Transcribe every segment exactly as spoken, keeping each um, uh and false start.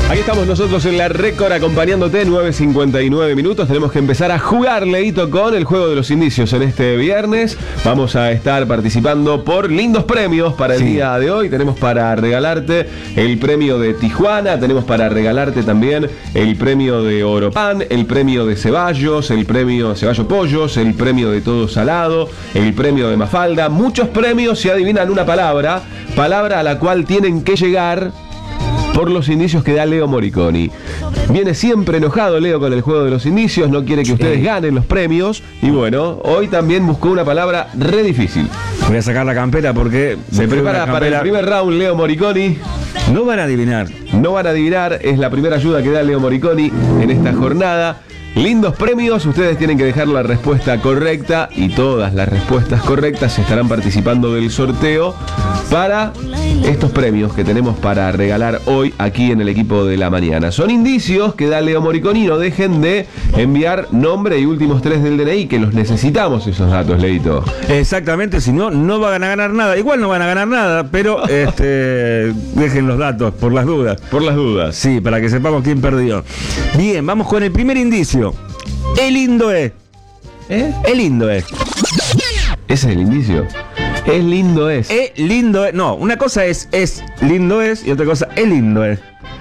Aquí estamos nosotros en la Récord acompañándote, nueve cincuenta y nueve minutos. Tenemos que empezar a jugar, Leito, con el juego de los indicios en este viernes. Vamos a estar participando por lindos premios para el sí. día de hoy. Tenemos para regalarte el premio de Tijuana, tenemos para regalarte también el premio de Oropan, el premio de Ceballos, el premio de Ceballos Pollos, el premio de Todo Salado, el premio de Mafalda. Muchos premios si adivinan una palabra, palabra a la cual tienen que llegar por los indicios que da Leo Moriconi. Viene siempre enojado Leo con el juego de los indicios, no quiere que ustedes ganen los premios. Y bueno, hoy también buscó una palabra re difícil. Voy a sacar la campera porque se prepara para el primer round Leo Moriconi. No van a adivinar. No van a adivinar, es la primera ayuda que da Leo Moriconi en esta jornada. Lindos premios, ustedes tienen que dejar la respuesta correcta y todas las respuestas correctas estarán participando del sorteo para estos premios que tenemos para regalar hoy aquí en el equipo de la mañana. Son indicios que da Leo Moriconi, no dejen de enviar nombre y últimos tres del D N I, que los necesitamos esos datos, Leito. Exactamente, si no, no van a ganar nada. Igual no van a ganar nada, pero este, dejen los datos por las dudas. Por las dudas. Sí, para que sepamos quién perdió. Bien, vamos con el primer indicio. El lindo es. ¿Eh? El lindo es. Ese es el indicio. Es lindo es. Es lindo es. No, una cosa es es lindo es y otra cosa es lindo es.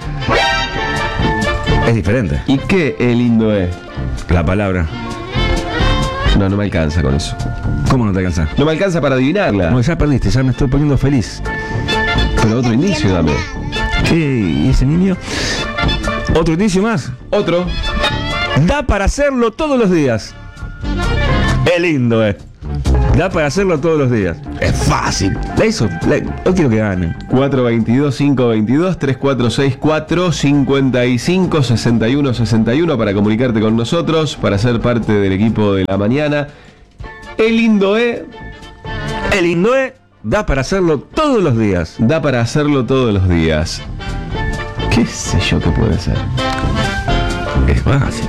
Es diferente. ¿Y qué es lindo es? La palabra. No, no me alcanza con eso. ¿Cómo no te alcanza? No me alcanza para adivinarla. No, ya perdiste, ya me estoy poniendo feliz. Pero otro indicio dame. ¿Qué? ¿Y ese niño? ¿Otro indicio más? Otro. Da para hacerlo todos los días. Es lindo, eh. Da para hacerlo todos los días. Es fácil. La hizo. La, no quiero que ganen. cuatro dos dos, cinco dos dos, tres cuatro seis cuatro, cinco cinco, seis uno seis uno para comunicarte con nosotros, para ser parte del equipo de la mañana. El lindo, eh. El lindo, eh. Da para hacerlo todos los días. Da para hacerlo todos los días. ¿Qué sé yo qué puede ser? Es fácil.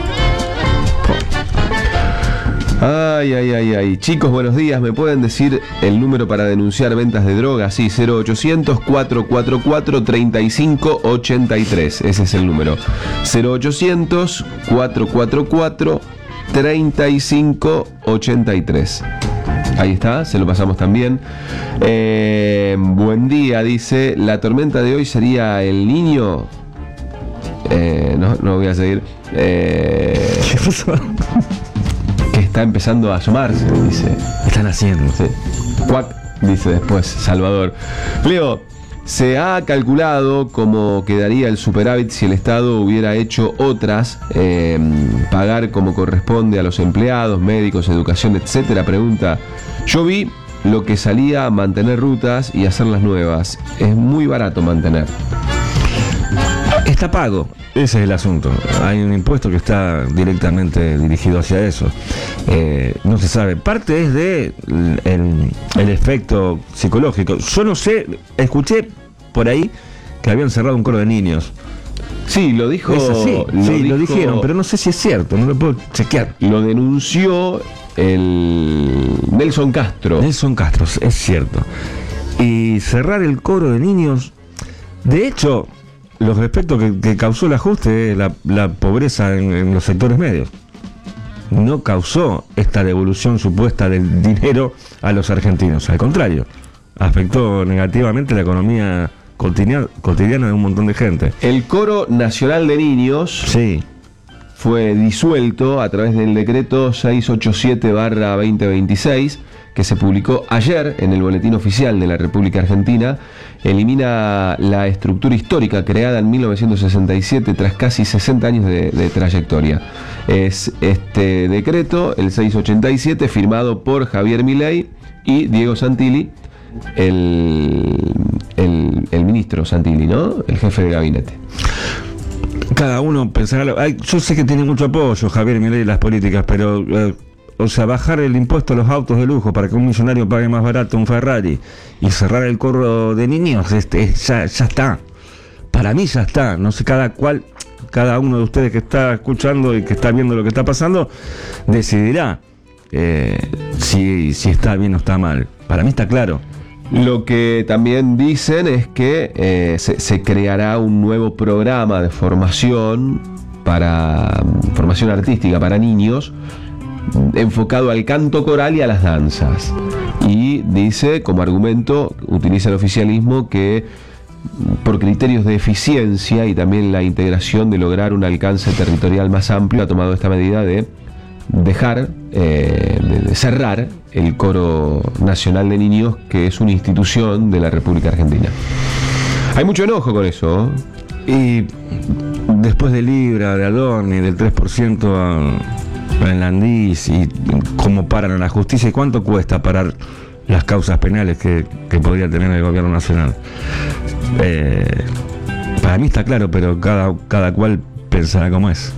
Ay, ay, ay, ay. Chicos, buenos días. ¿Me pueden decir el número para denunciar ventas de drogas? Sí, cero ochocientos, cuatrocientos cuarenta y cuatro, treinta y cinco ochenta y tres. Ese es el número. cero ochocientos, cuatrocientos cuarenta y cuatro, treinta y cinco ochenta y tres. Ahí está, se lo pasamos también. Eh, buen día, dice. La tormenta de hoy sería el Niño. Eh, no, no voy a seguir. Eh, ¿Qué pasó? Que está empezando a asomarse, dice. ¿Qué están haciendo? Sí. Cuac, dice después Salvador. Leo, se ha calculado cómo quedaría el superávit si el Estado hubiera hecho otras, eh, pagar como corresponde a los empleados, médicos, educación, etcétera. Pregunta. Yo vi lo que salía a mantener rutas y hacerlas nuevas. Es muy barato mantener. Está pago. Ese es el asunto. Hay un impuesto que está directamente dirigido hacia eso. Eh, no se sabe. Parte es de el, el efecto psicológico. Yo no sé, escuché por ahí que habían cerrado un coro de niños. Sí, lo dijo. Es así. Lo sí, dijo, lo dijeron, pero no sé si es cierto. No lo puedo chequear. Lo denunció el Nelson Castro. Nelson Castro, es cierto. Y cerrar el coro de niños. De hecho, los efectos que, que causó el ajuste es la, la pobreza en, en los sectores medios. No causó esta devolución supuesta del dinero a los argentinos. Al contrario, afectó negativamente la economía cotidiana, cotidiana de un montón de gente. El Coro Nacional de Niños sí. fue disuelto a través del decreto seiscientos ochenta y siete barra veinte veintiséis, que se publicó ayer en el Boletín Oficial de la República Argentina. Elimina la estructura histórica creada en mil novecientos sesenta y siete tras casi sesenta años de, de trayectoria. Es este decreto, el seiscientos ochenta y siete, firmado por Javier Milei y Diego Santilli, el, el, el ministro Santilli, ¿no? El jefe de gabinete. Cada uno pensará... Ay, yo sé que tiene mucho apoyo Javier Milei en las políticas, pero... Eh, O sea, bajar el impuesto a los autos de lujo para que un millonario pague más barato un Ferrari y cerrar el coro de niños, este, ya, ya está. Para mí ya está. No sé, cada cual, cada uno de ustedes que está escuchando y que está viendo lo que está pasando, decidirá eh, si, si está bien o está mal. Para mí está claro. Lo que también dicen es que eh, se, se creará un nuevo programa de formación para formación artística para niños enfocado al canto coral y a las danzas. Y dice, como argumento, utiliza el oficialismo que por criterios de eficiencia y también la integración de lograr un alcance territorial más amplio, ha tomado esta medida de dejar, eh, de, de cerrar el Coro Nacional de Niños, que es una institución de la República Argentina. Hay mucho enojo con eso, ¿eh? Y después de Libra, de Adorni, del tres por ciento en Landís, y cómo paran a la justicia, y cuánto cuesta parar las causas penales que, que podría tener el gobierno nacional. Eh, para mí está claro, pero cada, cada cual pensará como es.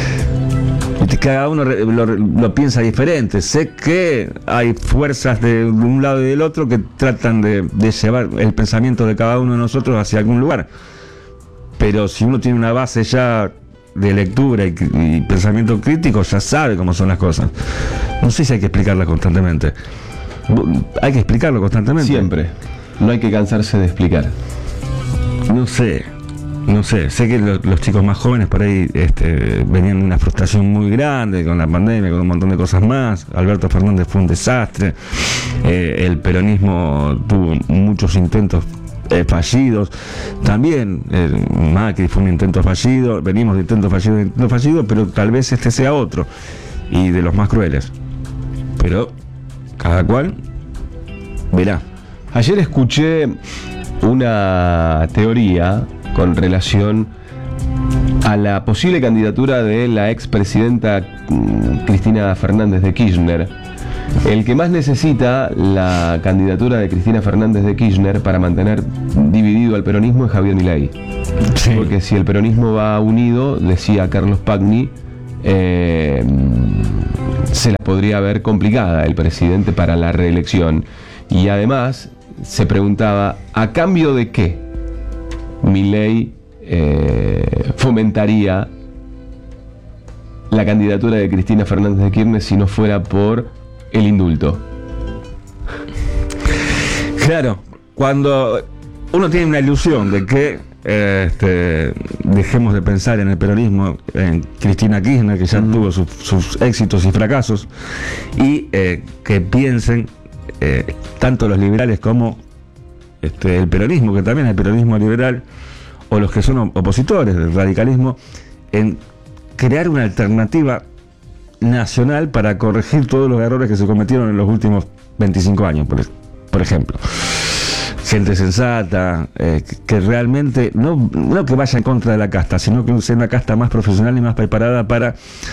Cada uno lo, lo piensa diferente. Sé que hay fuerzas de, de un lado y del otro que tratan de, de llevar el pensamiento de cada uno de nosotros hacia algún lugar. Pero si uno tiene una base ya de lectura y, y pensamiento crítico, ya sabe cómo son las cosas. No sé si hay que explicarlas constantemente. Hay que explicarlo constantemente. Siempre. No hay que cansarse de explicar. No sé. No sé, sé que lo, los chicos más jóvenes por ahí este, venían de una frustración muy grande con la pandemia, con un montón de cosas más. Alberto Fernández fue un desastre. Eh, el peronismo tuvo muchos intentos eh, fallidos. También eh, Macri fue un intento fallido. Venimos de intentos fallidos, de intentos fallidos, pero tal vez este sea otro. Y de los más crueles. Pero cada cual verá. Ayer escuché una teoría con relación a la posible candidatura de la expresidenta Cristina Fernández de Kirchner. El que más necesita la candidatura de Cristina Fernández de Kirchner para mantener dividido al peronismo es Javier Milei. Sí. Porque si el peronismo va unido, decía Carlos Pagni, eh, se la podría ver complicada el presidente para la reelección. Y además se preguntaba, ¿a cambio de qué Milei eh, fomentaría la candidatura de Cristina Fernández de Kirchner si no fuera por el indulto? Claro, cuando uno tiene una ilusión de que eh, este, dejemos de pensar en el peronismo, en Cristina Kirchner, que ya mm. tuvo su, sus éxitos y fracasos, y eh, que piensen eh, tanto los liberales como Este, el peronismo, que también es el peronismo liberal, o los que son opositores del radicalismo, en crear una alternativa nacional para corregir todos los errores que se cometieron en los últimos veinticinco años, por, por ejemplo. Gente sensata, eh, que realmente, no, no que vaya en contra de la casta, sino que sea una casta más profesional y más preparada para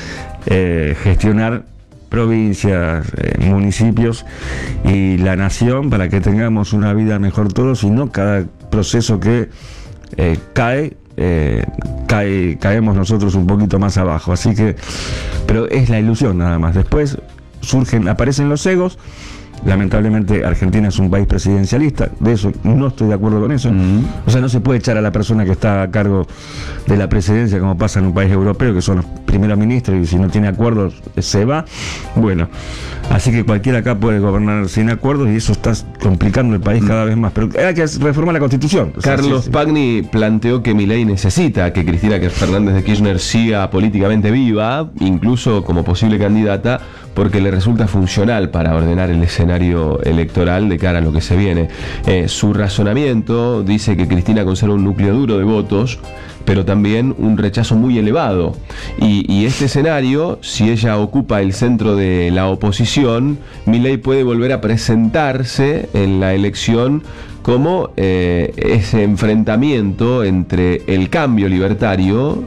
eh, gestionar provincias, eh, municipios y la nación, para que tengamos una vida mejor todos y no cada proceso que eh, cae, eh, cae, caemos nosotros un poquito más abajo. Así que, pero es la ilusión nada más. Después surgen, aparecen los egos. Lamentablemente Argentina es un país presidencialista, de eso no estoy de acuerdo con eso. Uh-huh. O sea, no se puede echar a la persona que está a cargo de la presidencia como pasa en un país europeo, que son los primeros ministros, y si no tiene acuerdos se va. Bueno, así que cualquiera acá puede gobernar sin acuerdos y eso está complicando el país uh-huh. cada vez más. Pero hay que reformar la Constitución. O sea, Carlos sí, sí. Pagni planteó que Milei necesita que Cristina Fernández de Kirchner siga políticamente viva, incluso como posible candidata, porque le resulta funcional para ordenar el escenario electoral de cara a lo que se viene. Eh, su razonamiento dice que Cristina conserva un núcleo duro de votos, pero también un rechazo muy elevado. Y, y este escenario, si ella ocupa el centro de la oposición, Milei puede volver a presentarse en la elección como eh, ese enfrentamiento entre el cambio libertario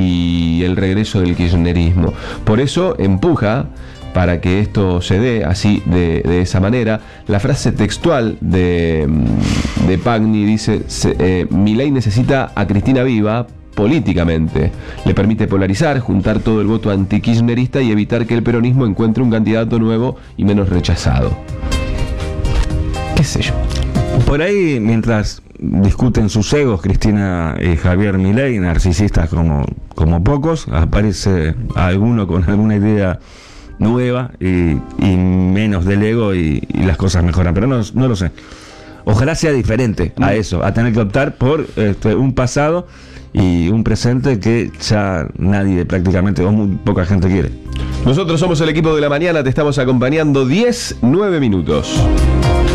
y el regreso del kirchnerismo. Por eso empuja para que esto se dé así, de, de esa manera. La frase textual de, de Pagni dice, se, eh, Milei necesita a Cristina viva políticamente. Le permite polarizar, juntar todo el voto antikirchnerista y evitar que el peronismo encuentre un candidato nuevo y menos rechazado. ¿Qué sé yo? Por ahí, mientras discuten sus egos, Cristina y Javier Milei, narcisistas como, como pocos, aparece alguno con alguna idea nueva y, y menos del ego y, y las cosas mejoran, pero no, no lo sé. Ojalá sea diferente a eso, a tener que optar por este, un pasado y un presente que ya nadie prácticamente, o muy poca gente quiere. Nosotros somos el equipo de la mañana, te estamos acompañando diez, nueve minutos.